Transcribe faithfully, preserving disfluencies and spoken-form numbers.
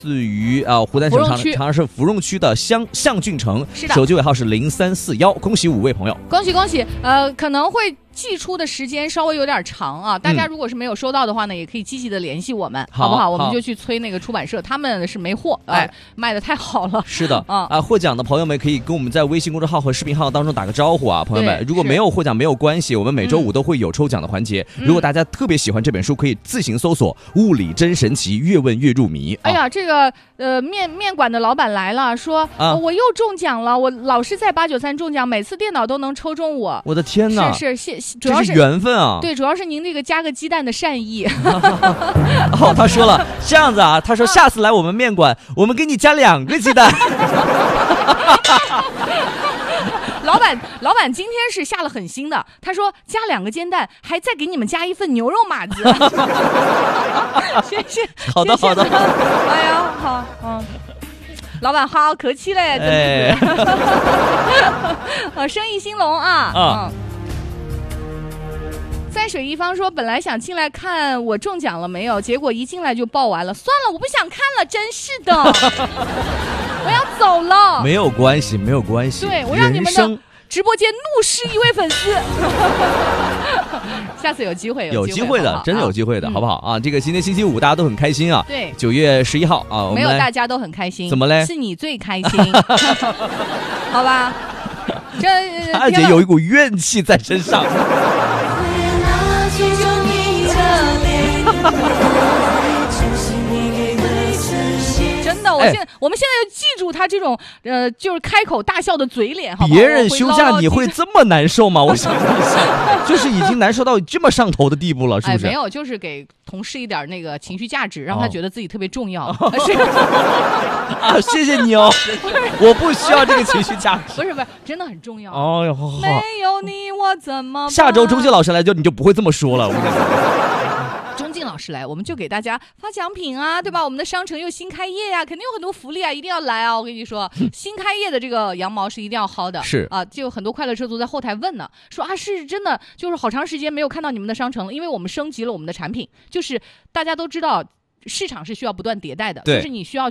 自于啊、呃、湖南省长长沙市芙蓉区的乡象郡城， 是的， 手机尾号是零三四幺，恭喜五位朋友， 恭喜恭喜！呃，可能会寄出的时间稍微有点长啊，大家如果是没有收到的话呢，嗯、也可以积极的联系我们，好不好？我们就去催那个出版社，他们是没货，哎、呃，卖的太好了。 是的，啊啊，获奖的朋友们可以跟我们在微信公众号和视频号当中打个招呼啊，朋友们，如果没有获奖没有关系，我们每周五都会有抽奖的环节。嗯、如果大家特别喜欢这本书，可以自行搜索“物理真神奇”，越问越入迷。 哎呀，这个呃面面馆的老板来了，说、啊哦、我又中奖了，我老是在八九三中奖，每次电脑都能抽中我。 我的天哪！ 是是是，主要是缘分啊。 对，主要是您这个加个鸡蛋的善意。 哦，他说了这样子啊，他说下次来我们面馆，我们给你加两个鸡蛋。 老板，老板今天是下了狠心的，他说加两个煎蛋，还再给你们加一份牛肉码子。谢谢， 好的好的。 哎呀，好，嗯。老板好客气嘞，真的是。哎、生意兴隆啊。啊嗯在水一方说，本来想进来看我中奖了没有，结果一进来就报完了，算了，我不想看了，真是的。我要走了。 没有关系，没有关系。 对，我让你们的直播间怒失一位粉丝。下次有机会， 有机会的，好好真的有机会的， 啊、 好不好啊？这个今天星期五，大家都很开心啊。 对， 九月十一号啊，我们没有大家都很开心， 怎么嘞？ 是你最开心，好吧？这阿姐有一股怨气在身上。 真的，我现在、哎、我们现在要记住他这种呃，就是开口大笑的嘴脸，好不好？ 别人休假你会这么难受吗？我想一想，就是已经难受到这么上头的地步了，是不是？ 哎、没有，就是给同事一点那个情绪价值，让他觉得自己特别重要。哦、是啊，谢谢你哦，我不需要这个情绪价值。 不是不是，真的很重要。 哦哟，好好好， 没有你我怎么办？ 下周钟庆老师来就你就不会这么说了，我跟你说。 钟敬老师来，我们就给大家发奖品啊，对吧？我们的商城又新开业呀、啊，肯定有很多福利啊，一定要来啊！我跟你说，新开业的这个羊毛是一定要薅的， 是啊，就有很多快乐车族在后台问呢，说啊，是真的，就是好长时间没有看到你们的商城了，因为我们升级了我们的产品，就是大家都知道市场是需要不断迭代的，就是你需要。